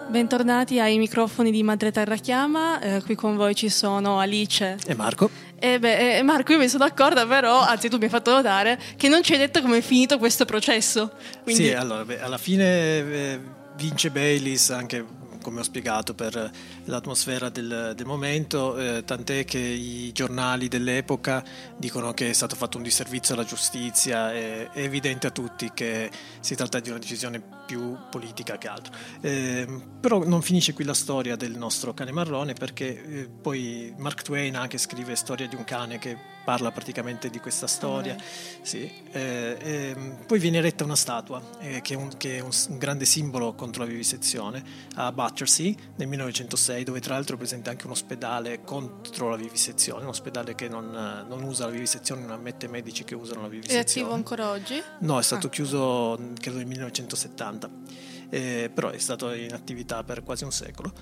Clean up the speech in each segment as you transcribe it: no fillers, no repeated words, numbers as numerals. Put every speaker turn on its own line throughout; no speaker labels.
Bentornati ai microfoni di Madre Terra Chiama, qui con voi ci sono Alice
e Marco.
Marco, io mi sono d'accordo, però, anzi tu mi hai fatto notare che non ci hai detto come è finito questo processo. Quindi...
Sì, allora, alla fine vince Bayliss, anche come ho spiegato, per l'atmosfera del momento, tant'è che i giornali dell'epoca dicono che è stato fatto un disservizio alla giustizia. È evidente a tutti che si tratta di una decisione più politica che altro. Però non finisce qui la storia del nostro cane marrone, perché poi Mark Twain anche scrive Storia di un cane, che parla praticamente di questa storia. Sì. Poi viene eretta una statua che è un grande simbolo contro la vivisezione a Battersea nel 1906, dove tra l'altro è presente anche un ospedale contro la vivisezione, un ospedale che non usa la vivisezione, non ammette medici che usano la vivisezione.
È attivo ancora oggi?
No, è stato chiuso credo nel 1970, però è stato in attività per quasi un secolo,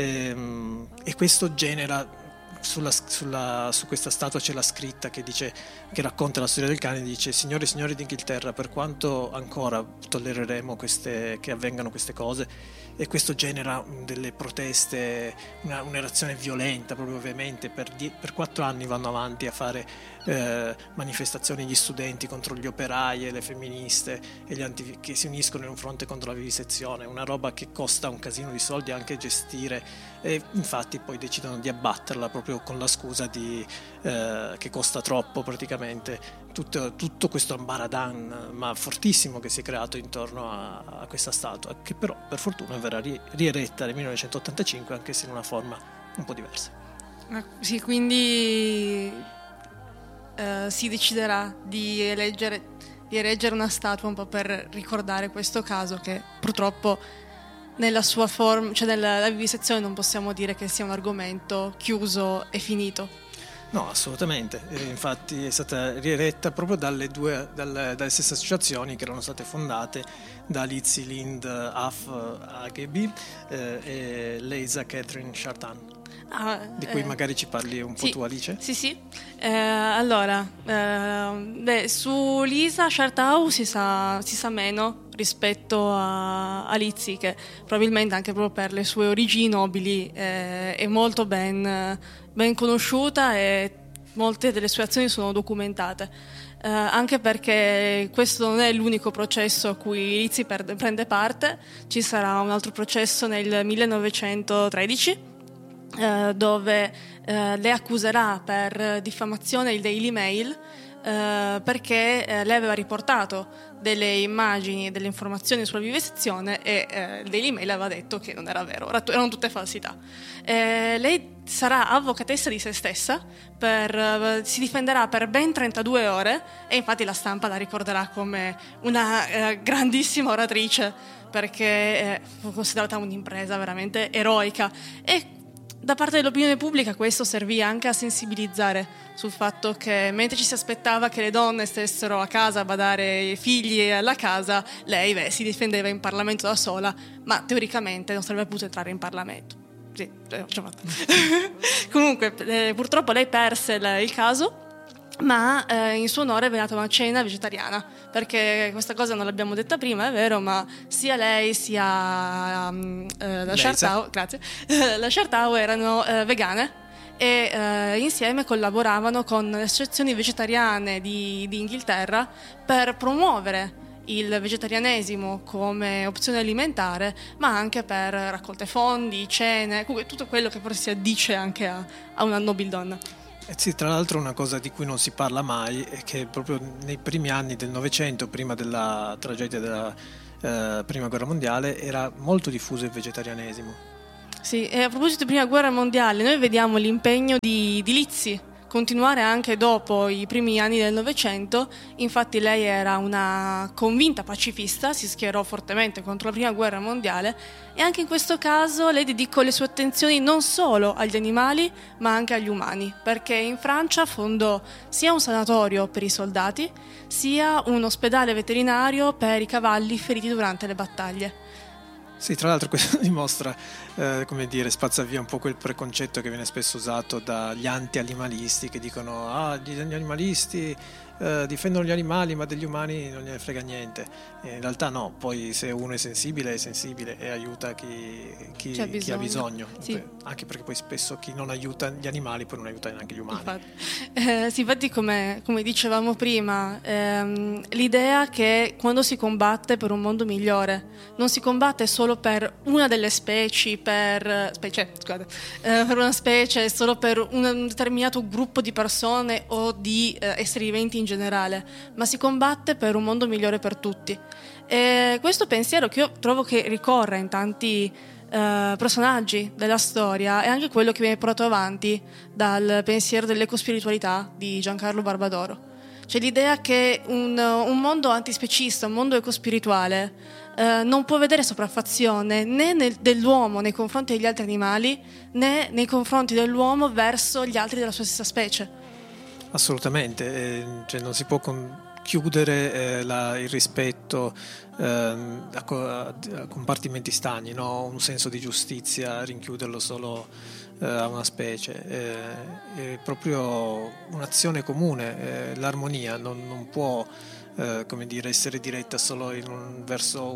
e questo genera su questa statua c'è la scritta che che racconta la storia del cane. Dice: signore e signori d'Inghilterra, per quanto ancora tollereremo che avvengano queste cose? E questo genera delle proteste, una reazione violenta, proprio ovviamente. Per 4 anni vanno avanti a fare manifestazioni gli studenti contro gli operai e le femministe e che si uniscono in un fronte contro la vivisezione, una roba che costa un casino di soldi anche gestire, e infatti poi decidono di abbatterla proprio con la scusa che costa troppo praticamente. Tutto questo ambaradan ma fortissimo che si è creato intorno a questa statua, che però per fortuna verrà rieretta nel 1985, anche se in una forma un po' diversa.
Sì, quindi si deciderà di erigere una statua un po' per ricordare questo caso, che purtroppo nella sua forma, cioè nella vivisezione, non possiamo dire che sia un argomento chiuso e finito.
No, assolutamente. Infatti è stata rieretta proprio dalle stesse associazioni che erano state fondate da Lizzie Lind Huff Ageby e Leisa Catherine Chartan. Di cui magari ci parli un po' tu, Alice?
Sì. Allora, su Lisa Chartau si sa meno rispetto a Lizzie, che probabilmente anche proprio per le sue origini nobili è molto ben conosciuta, e molte delle sue azioni sono documentate, anche perché questo non è l'unico processo a cui Lizzie prende parte. Ci sarà un altro processo nel 1913 dove lei accuserà per diffamazione il Daily Mail, perché lei aveva riportato delle immagini e delle informazioni sulla vivisezione, e il Daily Mail aveva detto che non era vero, erano tutte falsità. Lei sarà avvocatessa di se stessa, si difenderà per ben 32 ore, e infatti la stampa la ricorderà come una grandissima oratrice, perché fu considerata un'impresa veramente eroica. E da parte dell'opinione pubblica questo servì anche a sensibilizzare sul fatto che, mentre ci si aspettava che le donne stessero a casa a badare ai figli e alla casa, lei si difendeva in Parlamento da sola, ma teoricamente non sarebbe potuta entrare in Parlamento. Sì, ce l'ho fatta. Comunque, purtroppo lei perse il caso, ma in suo onore è venuta una cena vegetariana, perché questa cosa non l'abbiamo detta prima, è vero, ma sia lei sia la Chartau, grazie, la Chartau erano vegane, e insieme collaboravano con le associazioni vegetariane di Inghilterra per promuovere il vegetarianesimo come opzione alimentare, ma anche per raccolte fondi, cene, tutto quello che forse si addice anche a una nobildonna.
Sì, tra l'altro una cosa di cui non si parla mai è che proprio nei primi anni del Novecento, prima della tragedia della Prima Guerra Mondiale, era molto diffuso il vegetarianesimo.
Sì, e a proposito di Prima Guerra Mondiale, noi vediamo l'impegno di Lizzie continuare anche dopo i primi anni del Novecento. Infatti lei era una convinta pacifista, si schierò fortemente contro la Prima Guerra Mondiale, e anche in questo caso lei dedicò le sue attenzioni non solo agli animali ma anche agli umani, perché in Francia fondò sia un sanatorio per i soldati sia un ospedale veterinario per i cavalli feriti durante le battaglie.
Sì, tra l'altro questo dimostra, spazza via un po' quel preconcetto che viene spesso usato dagli anti-animalisti, che dicono gli animalisti difendono gli animali ma degli umani non gliene frega niente. In realtà no, poi se uno è sensibile e aiuta chi ha bisogno.
Sì.
Anche perché poi spesso chi non aiuta gli animali poi non aiuta neanche gli umani.
Infatti come dicevamo prima, l'idea che quando si combatte per un mondo migliore non si combatte solo per una delle specie, per una specie, solo per un determinato gruppo di persone o di esseri viventi in generale, ma si combatte per un mondo migliore per tutti. E questo pensiero, che io trovo che ricorra in tanti personaggi della storia, è anche quello che viene portato avanti dal pensiero dell'ecospiritualità di Giancarlo Barbadoro. Cioè l'idea che un mondo antispecista, un mondo ecospirituale non può vedere sopraffazione né dell'uomo nei confronti degli altri animali, né nei confronti dell'uomo verso gli altri della sua stessa specie.
Assolutamente, cioè non si può chiudere il rispetto a compartimenti stagni, no? Un senso di giustizia, rinchiuderlo solo a una specie, è proprio un'azione comune, l'armonia non può essere diretta solo verso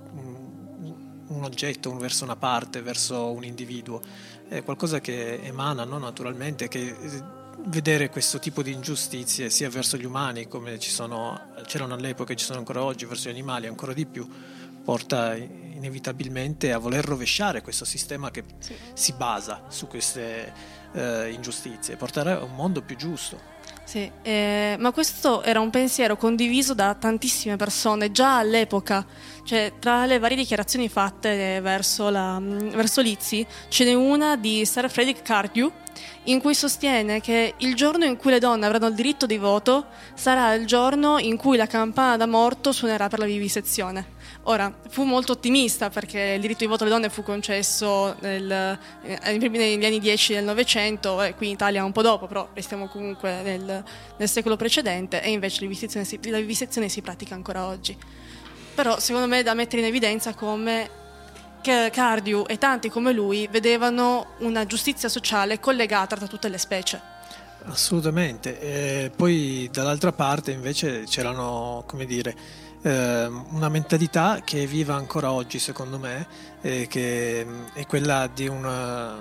un oggetto, verso una parte, verso un individuo. È qualcosa che emana, no? Naturalmente, che vedere questo tipo di ingiustizie sia verso gli umani, come c'erano all'epoca e ci sono ancora oggi, verso gli animali ancora di più, porta inevitabilmente a voler rovesciare questo sistema che si basa su queste ingiustizie, portare a un mondo più giusto.
Sì, ma questo era un pensiero condiviso da tantissime persone già all'epoca. Cioè, tra le varie dichiarazioni fatte verso Lizzie ce n'è una di Sir Frederick Cardew, in cui sostiene che il giorno in cui le donne avranno il diritto di voto sarà il giorno in cui la campana da morto suonerà per la vivisezione. Ora, fu molto ottimista, perché il diritto di voto alle donne fu concesso negli anni 10 del Novecento, e qui in Italia un po' dopo, però restiamo comunque nel secolo precedente, e invece la vivisezione si pratica ancora oggi. Però secondo me è da mettere in evidenza come Cardew e tanti come lui vedevano una giustizia sociale collegata tra tutte le specie.
Assolutamente. Poi dall'altra parte invece c'erano, una mentalità che è viva ancora oggi, secondo me, che è quella di una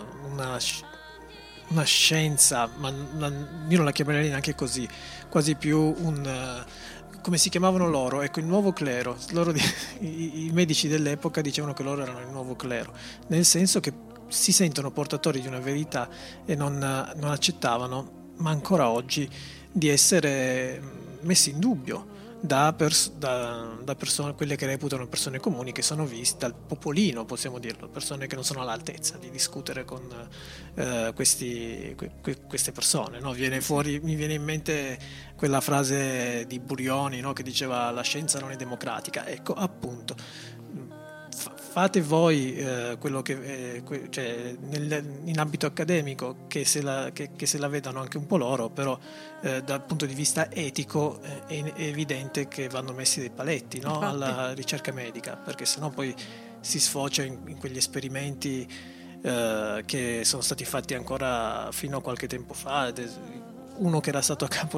scienza, ma io non la chiamerei neanche così, quasi più come si chiamavano loro, ecco, il nuovo clero. I medici dell'epoca dicevano che loro erano il nuovo clero, nel senso che si sentono portatori di una verità e non accettavano, ma ancora oggi, di essere messi in dubbio da persone, quelle che reputano persone comuni, che sono viste dal popolino, possiamo dirlo, persone che non sono all'altezza di discutere con queste persone, no? Mi viene in mente quella frase di Burioni, no? Che diceva: la scienza non è democratica. Ecco, appunto, fate voi quello che in ambito accademico, che se la vedano anche un po' loro, però dal punto di vista etico è evidente che vanno messi dei paletti, no? Alla ricerca medica, perché sennò poi si sfocia in quegli esperimenti che sono stati fatti ancora fino a qualche tempo fa. Uno che era stato a capo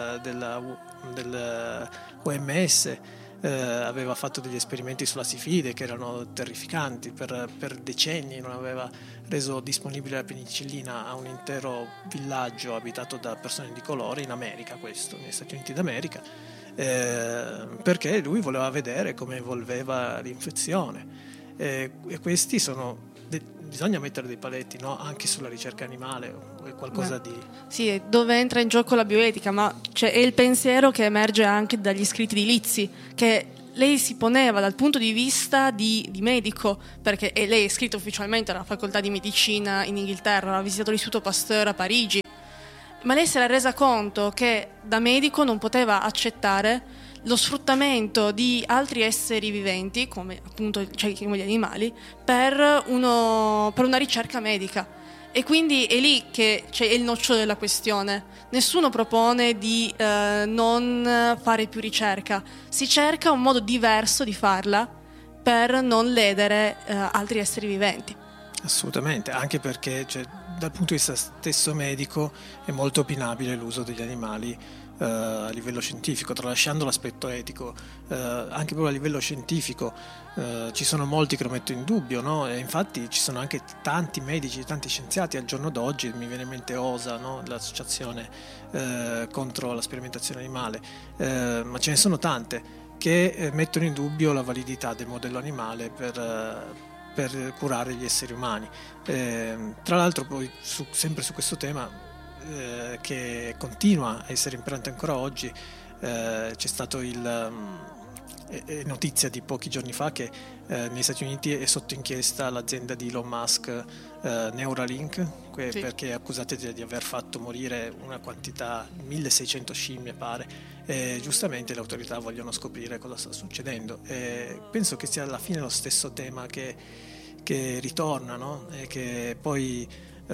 dell'OMS aveva fatto degli esperimenti sulla sifide che erano terrificanti. Per decenni non aveva reso disponibile la penicillina a un intero villaggio abitato da persone di colore in America, questo negli Stati Uniti d'America, perché lui voleva vedere come evolveva l'infezione, e questi sono bisogna mettere dei paletti, no? Anche sulla ricerca animale, è qualcosa di... Sì,
dove entra in gioco la bioetica, ma è il pensiero che emerge anche dagli scritti di Lizzie, che lei si poneva dal punto di vista di medico, perché lei è iscritta ufficialmente alla facoltà di medicina in Inghilterra, ha visitato l'Istituto Pasteur a Parigi, ma lei si era resa conto che da medico non poteva accettare lo sfruttamento di altri esseri viventi, come appunto come gli animali, per una ricerca medica. E quindi è lì che c'è il nocciolo della questione. Nessuno propone di non fare più ricerca, si cerca un modo diverso di farla per non ledere altri esseri viventi.
Assolutamente, anche perché dal punto di vista stesso medico è molto opinabile l'uso degli animali a livello scientifico, tralasciando l'aspetto etico, anche proprio a livello scientifico ci sono molti che lo mettono in dubbio, no? E infatti ci sono anche tanti medici, tanti scienziati al giorno d'oggi, mi viene in mente OSA, no? L'associazione contro la sperimentazione animale, ma ce ne sono tante che mettono in dubbio la validità del modello animale per curare gli esseri umani. Tra l'altro poi sempre su questo tema che continua a essere imperante ancora oggi, c'è stato notizia di pochi giorni fa che negli Stati Uniti è sotto inchiesta l'azienda di Elon Musk, Neuralink,
Sì.
perché è accusata di aver fatto morire una quantità, 1600 scimmie pare, e giustamente le autorità vogliono scoprire cosa sta succedendo. Penso che sia alla fine lo stesso tema che ritorna, no? E che poi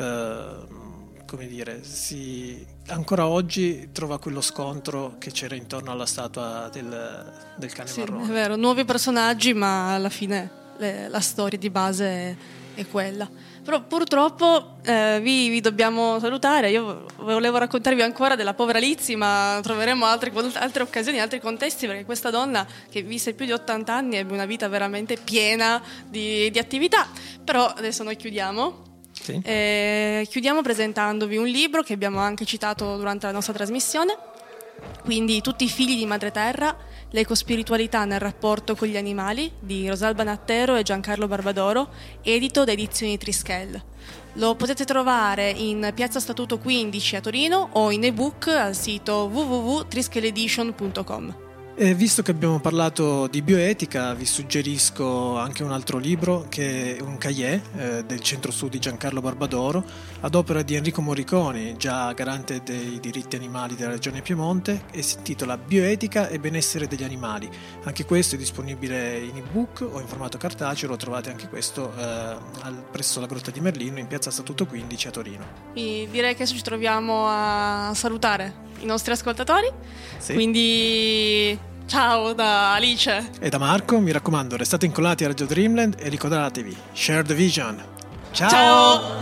come dire, ancora oggi trova quello scontro che c'era intorno alla statua del cane marrone.
È vero, nuovi personaggi, ma alla fine la storia di base è quella. Però purtroppo vi dobbiamo salutare. Io volevo raccontarvi ancora della povera Lizzie, ma troveremo altre occasioni, altri contesti, perché questa donna che visse più di 80 anni ebbe una vita veramente piena di attività. Però adesso noi chiudiamo.
Sì.
Chiudiamo presentandovi un libro che abbiamo anche citato durante la nostra trasmissione, quindi Tutti i figli di Madre Terra, l'ecospiritualità nel rapporto con gli animali, di Rosalba Nattero e Giancarlo Barbadoro, edito da Edizioni Trischel. Lo potete trovare in Piazza Statuto 15 a Torino o in ebook al sito www.trischeledition.com.
Visto che abbiamo parlato di bioetica, vi suggerisco anche un altro libro, che è un cahier del Centro Studi Giancarlo Barbadoro, ad opera di Enrico Morriconi, già garante dei diritti animali della Regione Piemonte, e si intitola Bioetica e benessere degli animali. Anche questo è disponibile in ebook o in formato cartaceo, lo trovate anche questo presso la Grotta di Merlino in Piazza Statuto 15 a Torino.
Direi che adesso ci troviamo a salutare i nostri ascoltatori,
Sì.
Quindi ciao da Alice
E da Marco, mi raccomando, restate incollati a Radio Dreamland e ricordatevi, share the vision. Ciao!
Ciao!